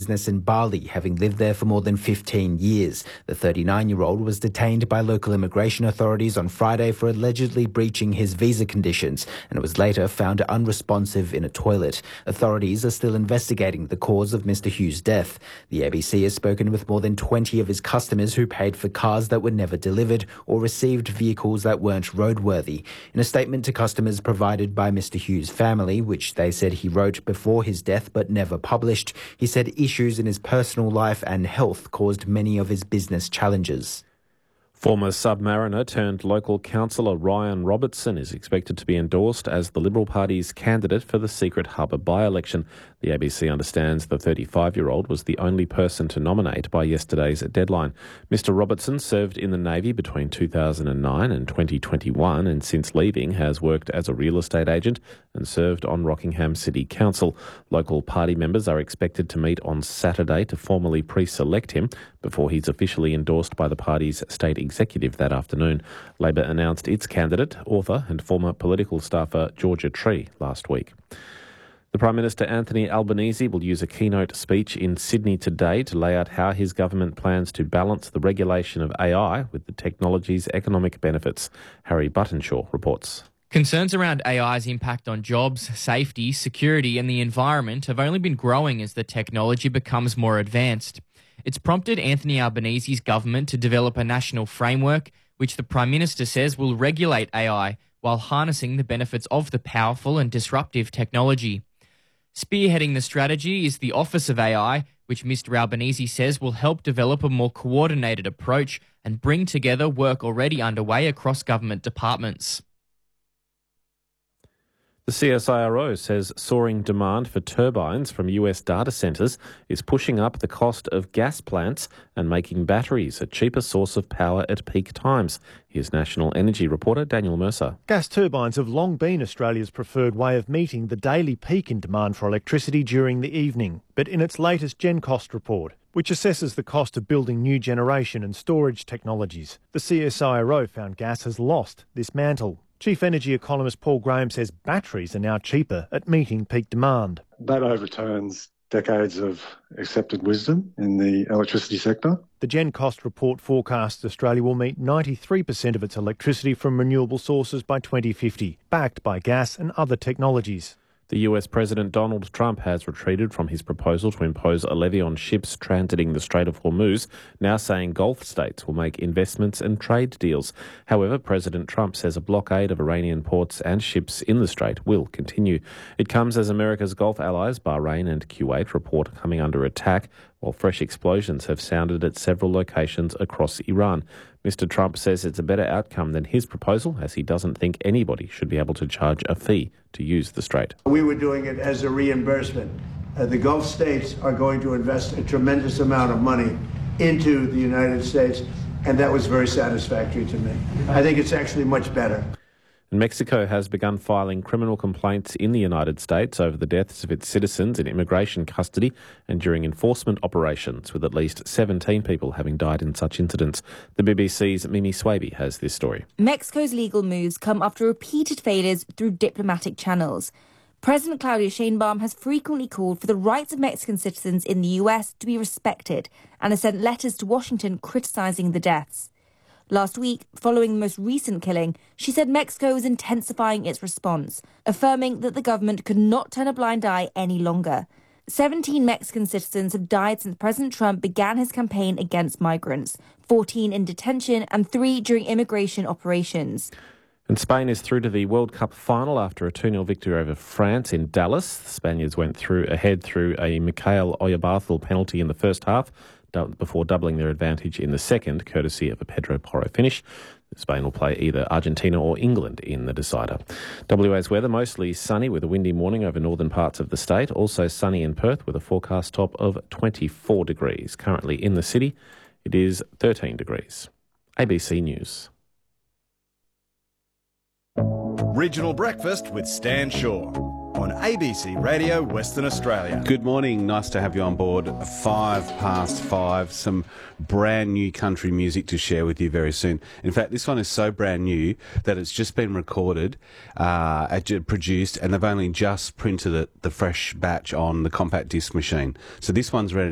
business in Bali, having lived there for more than 15 years. The 39-year-old was detained by local immigration authorities on Friday for allegedly breaching his visa conditions and was later found unresponsive in a toilet. Authorities are still investigating the cause of Mr. Hughes' death. The ABC has spoken with more than 20 of his customers who paid for cars that were never delivered or received vehicles that weren't roadworthy. In a statement to customers provided by Mr. Hughes' family, which they said he wrote before his death but never published, he said issues in his personal life and health caused many of his business challenges. Former Submariner turned local councillor Ryan Robertson is expected to be endorsed as the Liberal Party's candidate for the Secret Harbour by-election. The ABC understands the 35-year-old was the only person to nominate by yesterday's deadline. Mr Robertson served in the Navy between 2009 and 2021 and since leaving has worked as a real estate agent and served on Rockingham City Council. Local party members are expected to meet on Saturday to formally pre-select him before he's officially endorsed by the party's state executive that afternoon. Labor announced its candidate, author and former political staffer Georgia Tree last week. The Prime Minister Anthony Albanese will use a keynote speech in Sydney today to lay out how his government plans to balance the regulation of AI with the technology's economic benefits. Harry Buttonshaw reports. Concerns around AI's impact on jobs, safety, security and the environment have only been growing as the technology becomes more advanced. It's prompted Anthony Albanese's government to develop a national framework which the Prime Minister says will regulate AI while harnessing the benefits of the powerful and disruptive technology. Spearheading the strategy is the Office of AI, which Mr Albanese says will help develop a more coordinated approach and bring together work already underway across government departments. The CSIRO says soaring demand for turbines from US data centres is pushing up the cost of gas plants and making batteries a cheaper source of power at peak times. Here's National Energy reporter Daniel Mercer. Gas turbines have long been Australia's preferred way of meeting the daily peak in demand for electricity during the evening. But in its latest GenCost report, which assesses the cost of building new generation and storage technologies, the CSIRO found gas has lost this mantle. Chief Energy economist Paul Graham says batteries are now cheaper at meeting peak demand. That overturns decades of accepted wisdom in the electricity sector. The GenCost report forecasts Australia will meet 93% of its electricity from renewable sources by 2050, backed by gas and other technologies. The US President Donald Trump has retreated from his proposal to impose a levy on ships transiting the Strait of Hormuz, now saying Gulf states will make investments and trade deals. However, President Trump says a blockade of Iranian ports and ships in the strait will continue. It comes as America's Gulf allies, Bahrain and Kuwait, report coming under attack, while fresh explosions have sounded at several locations across Iran. Mr Trump says it's a better outcome than his proposal, as he doesn't think anybody should be able to charge a fee to use the strait. We were doing it as a reimbursement. The Gulf states are going to invest a tremendous amount of money into the United States, and that was very satisfactory to me. I think it's actually much better. And Mexico has begun filing criminal complaints in the United States over the deaths of its citizens in immigration custody and during enforcement operations, with at least 17 people having died in such incidents. The BBC's Mimi Swaby has this story. Mexico's legal moves come after repeated failures through diplomatic channels. President Claudia Sheinbaum has frequently called for the rights of Mexican citizens in the US to be respected and has sent letters to Washington criticising the deaths. Last week, following the most recent killing, she said Mexico is intensifying its response, affirming that the government could not turn a blind eye any longer. 17 Mexican citizens have died since President Trump began his campaign against migrants, 14 in detention and 3 during immigration operations. And Spain is through to the World Cup final after a 2-0 victory over France in Dallas. The Spaniards went ahead through a Mikhail Oyarzabal penalty in the first half, before doubling their advantage in the second, courtesy of a Pedro Porro finish. Spain will play either Argentina or England in the decider. WA's weather, mostly sunny with a windy morning over northern parts of the state. Also sunny in Perth with a forecast top of 24 degrees. Currently in the city, it is 13 degrees. ABC News. Regional Breakfast with Stan Shaw on ABC Radio Western Australia. Good morning. Nice to have you on board. 5:05. Some brand new country music to share with you very soon. In fact, this one is so brand new that it's just been recorded, produced, and they've only just printed it, the fresh batch, on the compact disc machine. So this one's ready